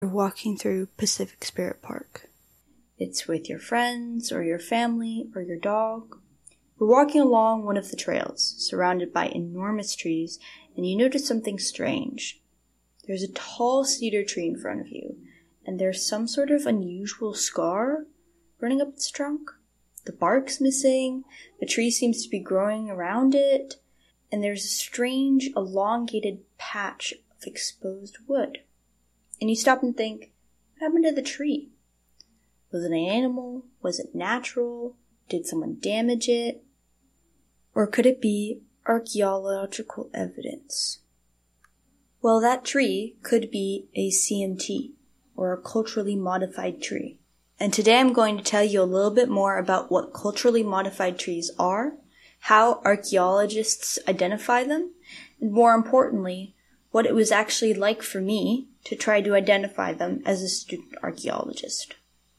You're walking through Pacific Spirit Park. It's with your friends or your family or your dog. We're walking along one of the trails, surrounded by enormous trees, and you notice something strange. There's a tall cedar tree in front of you, and there's some sort of unusual scar running up its trunk. The bark's missing, the tree seems to be growing around it, and there's a strange, elongated patch of exposed wood. And you stop and think, what happened to the tree? Was it an animal? Was it natural? Did someone damage it? Or could it be archaeological evidence? Well, that tree could be a CMT, or a culturally modified tree. And today I'm going to tell you a little bit more about what culturally modified trees are, how archaeologists identify them, and more importantly, what it was actually like for me to try to identify them as a student archaeologist.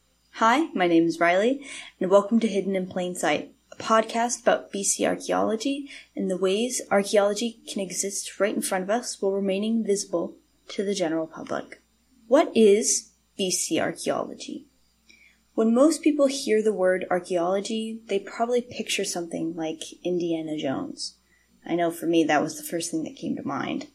Hi, my name is Riley, and welcome to Hidden in Plain Sight, a podcast about BC archaeology and the ways archaeology can exist right in front of us while remaining visible to the general public. What is BC archaeology? When most people hear the word archaeology, they probably picture something like Indiana Jones. I know for me that was the first thing that came to mind.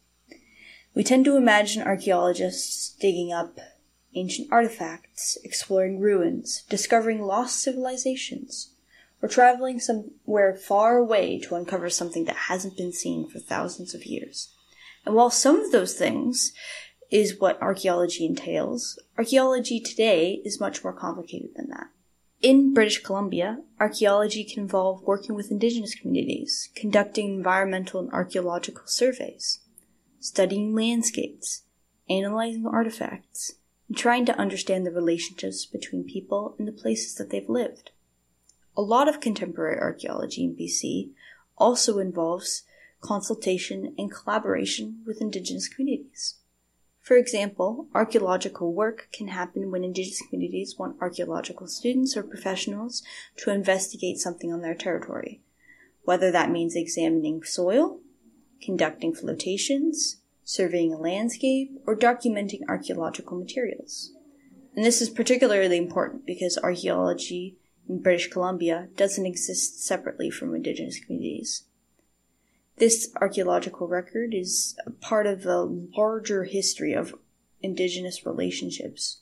We tend to imagine archaeologists digging up ancient artifacts, exploring ruins, discovering lost civilizations, or traveling somewhere far away to uncover something that hasn't been seen for thousands of years. And while some of those things is what archaeology entails, archaeology today is much more complicated than that. In British Columbia, archaeology can involve working with Indigenous communities, conducting environmental and archaeological surveys, studying landscapes, analyzing artifacts, and trying to understand the relationships between people and the places that they've lived. A lot of contemporary archaeology in BC also involves consultation and collaboration with Indigenous communities. For example, archaeological work can happen when Indigenous communities want archaeological students or professionals to investigate something on their territory, whether that means examining soil, conducting flotations, surveying a landscape, or documenting archaeological materials. And this is particularly important because archaeology in British Columbia doesn't exist separately from Indigenous communities. This archaeological record is a part of a larger history of Indigenous relationships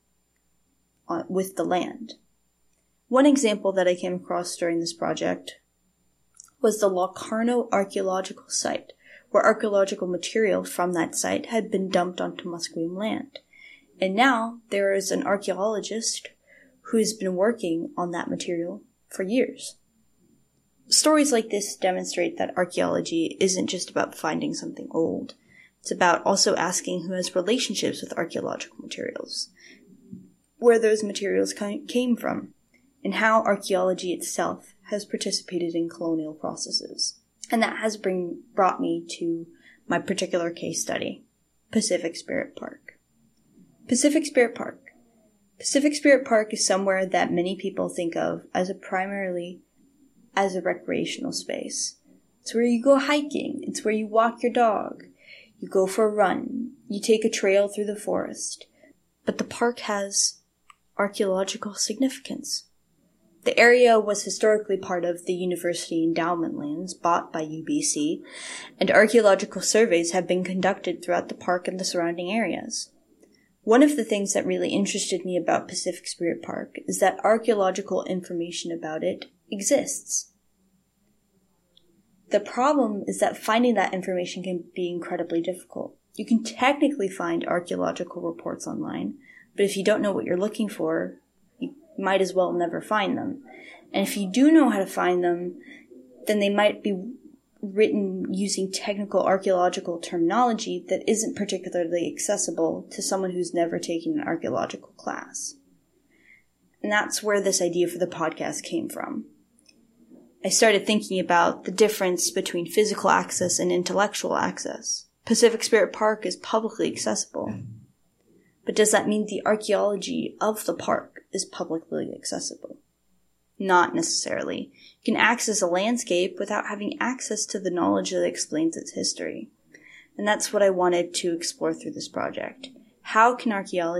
with the land. One example that I came across during this project was the Locarno archaeological site, where archaeological material from that site had been dumped onto Musqueam land. And now there is an archaeologist who has been working on that material for years. Stories like this demonstrate that archaeology isn't just about finding something old. It's about also asking who has relationships with archaeological materials, where those materials came from, and how archaeology itself has participated in colonial processes. And that has brought me to my particular case study, Pacific Spirit Park. Pacific Spirit Park. Pacific Spirit Park is somewhere that many people think of as primarily as a recreational space. It's where you go hiking. It's where you walk your dog. You go for a run. You take a trail through the forest. But the park has archaeological significance. The area was historically part of the university endowment lands bought by UBC, and archaeological surveys have been conducted throughout the park and the surrounding areas. One of the things that really interested me about Pacific Spirit Park is that archaeological information about it exists. The problem is that finding that information can be incredibly difficult. You can technically find archaeological reports online, but if you don't know what you're looking for, you might as well never find them. And if you do know how to find them, then they might be written using technical archaeological terminology that isn't particularly accessible to someone who's never taken an archaeological class. And that's where this idea for the podcast came from. I started thinking about the difference between physical access and intellectual access. Pacific Spirit Park is publicly accessible. But does that mean the archaeology of the park is publicly accessible? Not necessarily. You can access a landscape without having access to the knowledge that explains its history. And that's what I wanted to explore through this project. How can archaeology